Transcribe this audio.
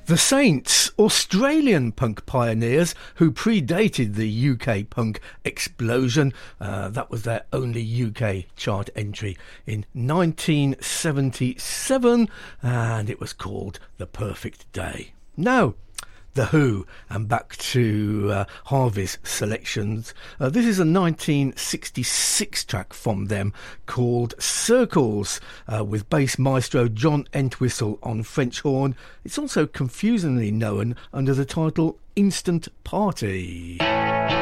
The Saints, Australian punk pioneers who predated the UK punk explosion. That was their only UK chart entry in 1977, and it was called The Perfect Day. Now, The Who, and back to Harvey's selections. This is a 1966 track from them called Circles, with bass maestro John Entwistle on French horn. It's also confusingly known under the title Instant Party.